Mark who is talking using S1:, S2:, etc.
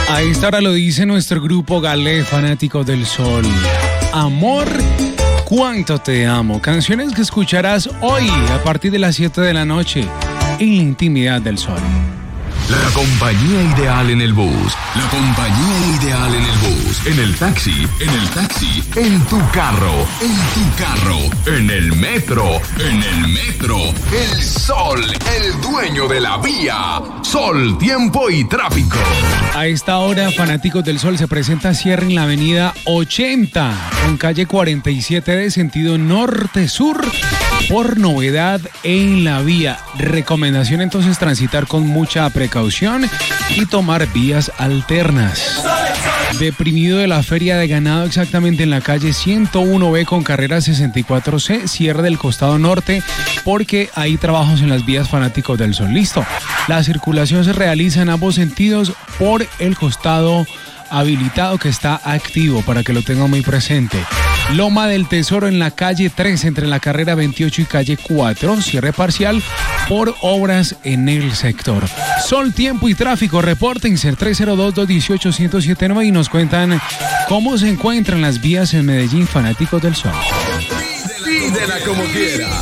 S1: A esta hora lo dice nuestro grupo Galé, Fanáticos del Sol. Amor, cuánto te amo. Canciones que escucharás hoy a partir de las 7 de la noche en la intimidad del Sol.
S2: La compañía ideal en el bus. La compañía ideal en el bus. En el taxi. En tu carro. En el metro. El Sol, el dueño de la vía. Sol, tiempo y tráfico.
S1: A esta hora, Fanáticos del Sol se presenta cierre en la avenida 80, con calle 47 de sentido norte-sur, por novedad en la vía. Recomendación entonces transitar con mucha precaución y tomar vías alternas. Deprimido de la feria de ganado exactamente en la calle 101B con carrera 64C, cierre del costado norte porque hay trabajos en las vías, Fanáticos del Sol. Listo. La circulación se realiza en ambos sentidos por el costado habilitado que está activo para que lo tengan muy presente. Loma del Tesoro en la calle 3 entre la carrera 28 y calle 4, cierre parcial por obras en el sector. Sol, tiempo y tráfico, repórtense 302-218-1079 y nos cuentan cómo se encuentran las vías en Medellín, Fanáticos del Sol.
S2: Pídela como quiera.